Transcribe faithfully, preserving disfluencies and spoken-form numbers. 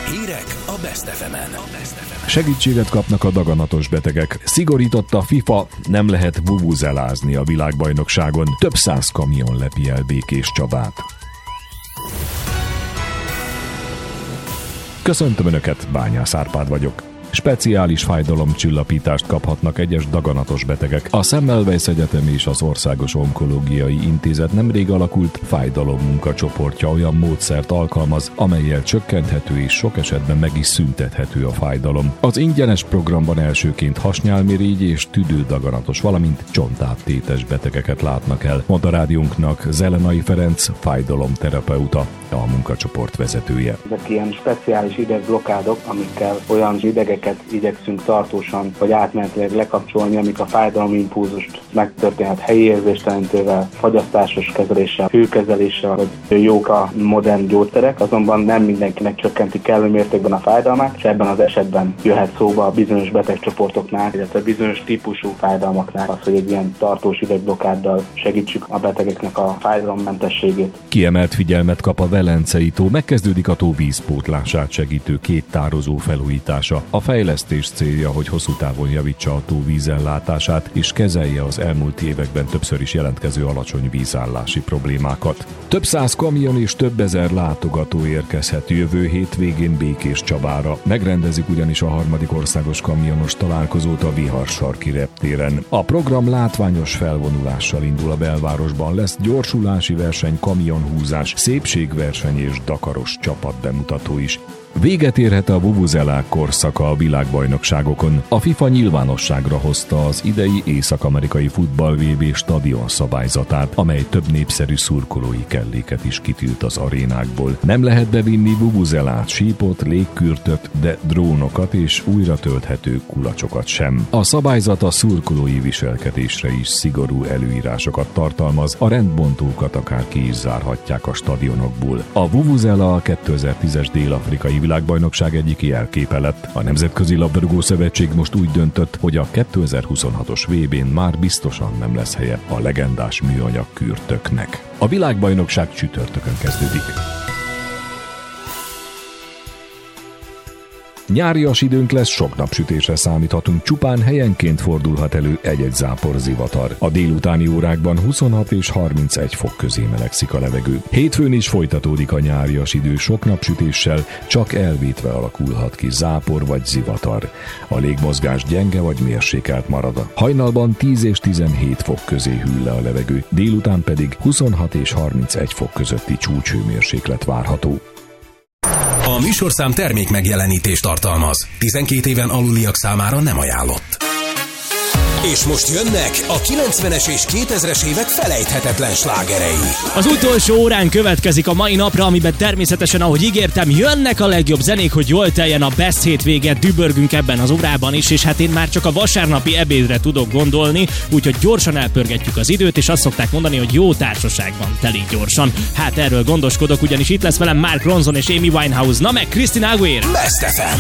Hírek a Best ef emen. Segítséget kapnak a daganatos betegek. Szigorított a FIFA, nem lehet vuvuzelázni a világbajnokságon. Több száz kamion lepi el Békés Csabát. Köszöntöm Önöket, Bányász Árpád vagyok. Speciális fájdalomcsillapítást kaphatnak egyes daganatos betegek. A Semmelweis Egyetem és az Országos Onkológiai Intézet nemrég alakult fájdalommunkacsoportja olyan módszert alkalmaz, amellyel csökkenthető és sok esetben meg is szüntethető a fájdalom. Az ingyenes programban elsőként hasnyálmirigy és tüdődaganatos, valamint csontáttétes betegeket látnak el, mondta rádiónknak Zelenai Ferenc, fájdalomterapeuta, a munkacsoport vezetője. Ezek ilyen speciális idegblokádok, amikkel olyan idegeket igyekszünk tartósan vagy átmenetileg lekapcsolni, amik a fájdalomimpulzust megtörténhet helyi érzéstelenítővel, fagyasztásos kezeléssel, hőkezeléssel, vagy jók a modern gyógyszerek, azonban nem mindenkinek csökkenti kellő mértékben a fájdalmát, és ebben az esetben jöhet szóba a bizonyos betegcsoportoknál, illetve bizonyos típusú fájdalmaknál az, hogy egy ilyen tartós idegblokáddal segítsük a betegeknek a fájdalommentességét. Kiemelt figyelmet kap a Velencei tó, megkezdődik a tó vízpótlását segítő két tározó felújítása. A fejlesztés célja, hogy hosszú távon javítsa a tó vízellátását és kezelje az elmúlt években többször is jelentkező alacsony vízállási problémákat. Több száz kamion és több ezer látogató érkezhet jövő hétvégén Békés Csabára. Megrendezik ugyanis a harmadik országos kamionos találkozót a Viharsarki reptéren. A program látványos felvonulással indul a belvárosban, lesz gyorsulási verseny, kamionhúzás, szépségverseny és dakaros csapatbemutató is. Véget érhet a vuvuzelák korszaka a világbajnokságokon. A FIFA nyilvánosságra hozta az idei észak-amerikai futball vé bé stadion szabályzatát, amely több népszerű szurkolói kelléket is kitilt az arénákból. Nem lehet bevinni vuvuzelát, sípot, légkürtöt, de drónokat és újra tölthető kulacsokat sem. A szabályzat a szurkolói viselkedésre is szigorú előírásokat tartalmaz, a rendbontókat akár ki is zárhatják a stadionokból. A vuvuzela a kétezer-tízes dél-afrikai világbajnokság egyik jelképe lett. A Nemzetközi Labdarúgó Szövetség most úgy döntött, hogy a kétezer-huszonhatos vé bén már biztosan nem lesz helye a legendás műanyag kürtöknek. A világbajnokság csütörtökön kezdődik. Nyárias időnk lesz, sok napsütésre számíthatunk, csupán helyenként fordulhat elő egy-egy zápor zivatar. A délutáni órákban huszonhat és harmincegy fok közé melegszik a levegő. Hétfőn is folytatódik a nyárias idő sok napsütéssel, csak elvétve alakulhat ki zápor vagy zivatar. A légmozgás gyenge vagy mérsékelt marad. Hajnalban tíz és tizenhét fok közé hűl le a levegő, délután pedig huszonhat és harmincegy fok közötti csúcshőmérséklet várható. A műsorszám termék megjelenítést tartalmaz. tizenkét éven aluliak számára nem ajánlott. És most jönnek a kilencvenes és kétezres évek felejthetetlen slágerei. Az utolsó órán következik a mai napra, amiben természetesen, ahogy ígértem, jönnek a legjobb zenék, hogy jól teljen a Best hétvége, dübörgünk ebben az órában is, és hát én már csak a vasárnapi ebédre tudok gondolni, úgyhogy gyorsan elpörgetjük az időt, és azt szokták mondani, hogy jó társaságban telik gyorsan. Hát erről gondoskodok, ugyanis itt lesz velem Mark Ronson és Amy Winehouse, na meg Christina Aguilera. Best ef em.